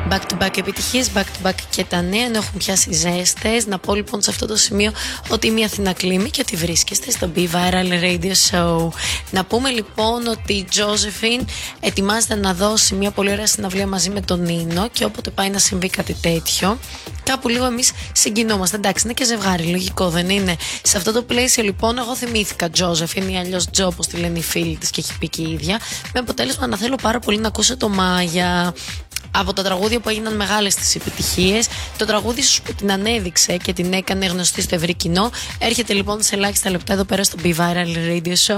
Back to back επιτυχίες, back to back και τα νέα, ενώ έχουν πιάσει ζέστες. Να πω λοιπόν σε αυτό το σημείο ότι είμαι η Αθηνά Κλίμη και ότι βρίσκεστε στο Be Viral Radio Show. Να πούμε λοιπόν ότι η Josephine ετοιμάζεται να δώσει μια πολύ ωραία συναυλία μαζί με τον Νίνο και όποτε πάει να συμβεί κάτι τέτοιο, κάπου λίγο εμείς συγκινόμαστε. Εντάξει, είναι και ζευγάρι, λογικό δεν είναι? Σε αυτό το πλαίσιο λοιπόν, εγώ θυμήθηκα Josephine ή αλλιώς Τζο, όπως τη λένε οι φίλοι της και έχει πει και η ίδια, με αποτέλεσμα να θέλω πάρα πολύ να ακούσω το Μάγια. Από τα τραγούδια που έγιναν μεγάλες τις επιτυχίες, το τραγούδι σου που την ανέδειξε και την έκανε γνωστή στο ευρύ κοινό, έρχεται λοιπόν σε ελάχιστα λεπτά εδώ πέρα στο Be Viral Radio Show.